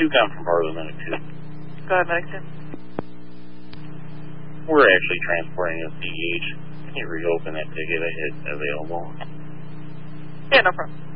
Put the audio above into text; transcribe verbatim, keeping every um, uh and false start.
two come from part of the medic two. Go ahead, medic two. We're actually transporting a C H. Can you reopen that ticket I hit available? Yeah, no problem.